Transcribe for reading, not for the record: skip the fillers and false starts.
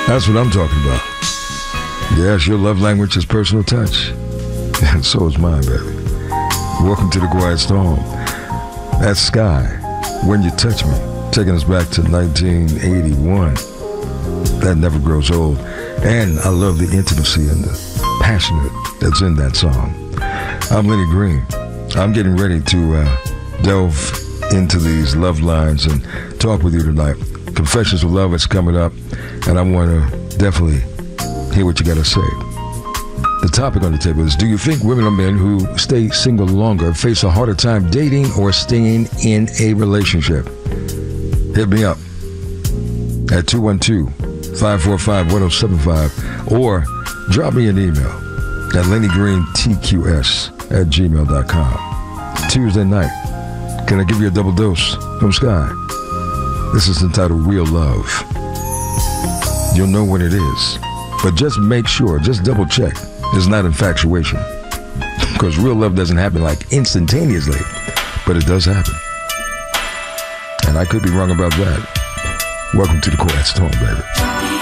That's what I'm talking about. Yes, your love language is personal touch. And so is mine, baby. Welcome to the Quiet Storm. That's Sky, When You Touch Me, taking us back to 1981. That never grows old. And I love the intimacy and the passion that's in that song. I'm Lenny Green. I'm getting ready to delve into these love lines and talk with you tonight. Confessions of Love is coming up, and I want to definitely hear what you got to say. The topic on the table is, do you think women or men who stay single longer face a harder time dating or staying in a relationship? Hit me up at 212-545-1075 or drop me an email at LennyGreenTQS@gmail.com. Tuesday night, can I give you a double dose from Sky? This is entitled Real Love. You'll know what it is, but just make sure, just double check, it's not infatuation. Because real love doesn't happen like instantaneously, but it does happen. And I could be wrong about that. Welcome to the Quiet Storm, baby.